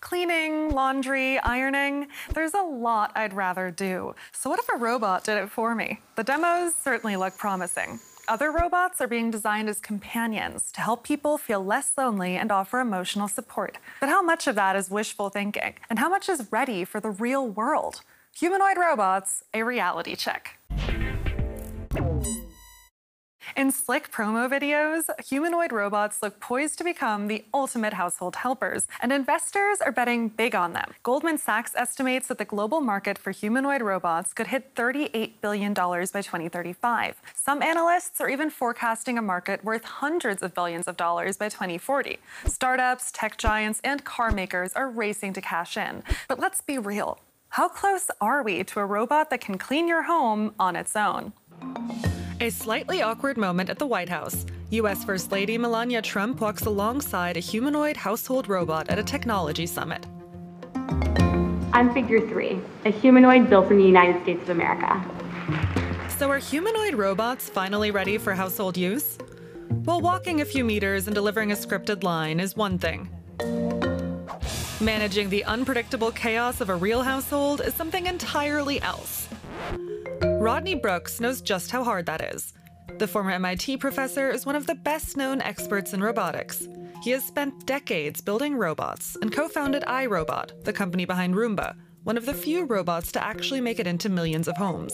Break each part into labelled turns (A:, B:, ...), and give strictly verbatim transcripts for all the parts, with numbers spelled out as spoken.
A: Cleaning, laundry, ironing, there's a lot I'd rather do. So what if a robot did it for me? The demos certainly look promising. Other robots are being designed as companions to help people feel less lonely and offer emotional support. But how much of that is wishful thinking? And how much is ready for the real world? Humanoid robots, a reality check. In slick promo videos, humanoid robots look poised to become the ultimate household helpers, and investors are betting big on them. Goldman Sachs estimates that the global market for humanoid robots could hit thirty-eight billion dollars by twenty thirty-five. Some analysts are even forecasting a market worth hundreds of billions of dollars by twenty forty. Startups, tech giants, and car makers are racing to cash in. But let's be real. How close are we to a robot that can clean your home on its own? A slightly awkward moment at the White House. U S First Lady Melania Trump walks alongside a humanoid household robot at a technology summit.
B: I'm Figure Three, a humanoid built in the United States of America.
A: So are humanoid robots finally ready for household use? Well, walking a few meters and delivering a scripted line is one thing. Managing the unpredictable chaos of a real household is something entirely else. Rodney Brooks knows just how hard that is. The former M I T professor is one of the best-known experts in robotics. He has spent decades building robots and co-founded iRobot, the company behind Roomba, one of the few robots to actually make it into millions of homes.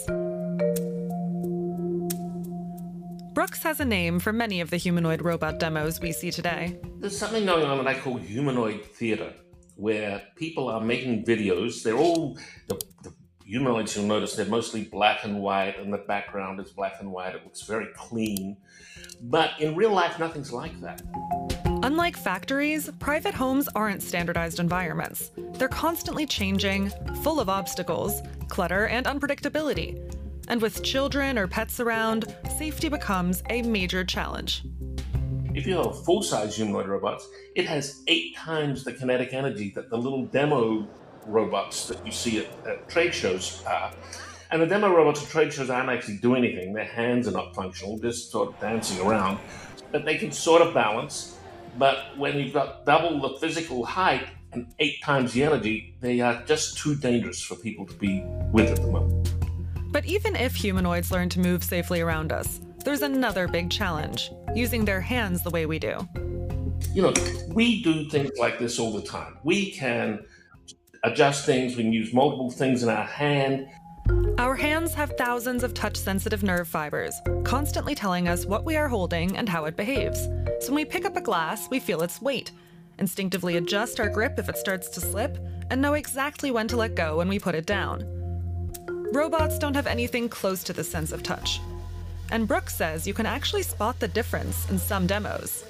A: Brooks has a name for many of the humanoid robot demos we see today.
C: There's something going on that I call humanoid theater, where people are making videos. They're all, the, the humanoids, you'll notice they're mostly black and white, and the background is black and white. It looks very clean. But in real life, nothing's like that.
A: Unlike factories, private homes aren't standardized environments. They're constantly changing, full of obstacles, clutter, and unpredictability. And with children or pets around, safety becomes a major challenge.
C: If you have a full-size humanoid robot, it has eight times the kinetic energy that the little demo robots that you see at, at trade shows are. And the demo robots at trade shows aren't actually doing anything. Their hands are not functional, just sort of dancing around. But they can sort of balance. But when you've got double the physical height and eight times the energy, they are just too dangerous for people to be with at the moment.
A: But even if humanoids learn to move safely around us, there's another big challenge: using their hands the way we do.
C: You know, we do things like this all the time. We can adjust things, we can use multiple things in our hand.
A: Our hands have thousands of touch-sensitive nerve fibers, constantly telling us what we are holding and how it behaves. So when we pick up a glass, we feel its weight, instinctively adjust our grip if it starts to slip, and know exactly when to let go when we put it down. Robots don't have anything close to the sense of touch. And Brooks says you can actually spot the difference in some demos.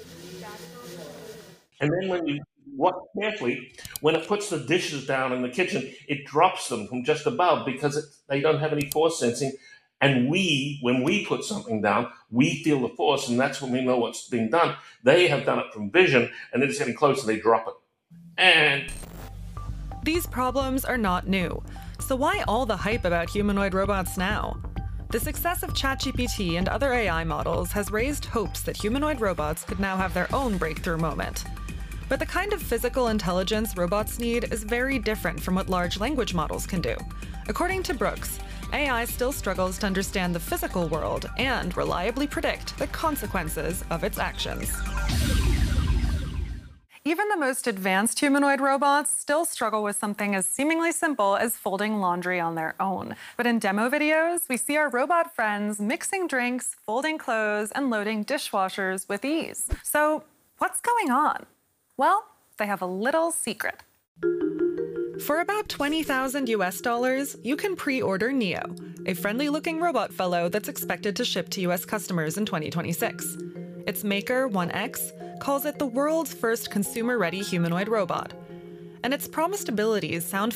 C: And then when you watch carefully, when it puts the dishes down in the kitchen, it drops them from just above because it, they don't have any force sensing. And we, when we put something down, we feel the force, and that's when we know what's being done. They have done it from vision, and they're just getting close and they drop it. And
A: these problems are not new. So why all the hype about humanoid robots now? The success of ChatGPT and other A I models has raised hopes that humanoid robots could now have their own breakthrough moment. But the kind of physical intelligence robots need is very different from what large language models can do. According to Brooks, A I still struggles to understand the physical world and reliably predict the consequences of its actions. Even the most advanced humanoid robots still struggle with something as seemingly simple as folding laundry on their own. But in demo videos, we see our robot friends mixing drinks, folding clothes, and loading dishwashers with ease. So what's going on? Well, they have a little secret. For about twenty thousand U S dollars, you can pre-order Neo, a friendly-looking robot fellow that's expected to ship to U S customers in twenty twenty-six. Its maker, one X, calls it the world's first consumer-ready humanoid robot. And its promised abilities sound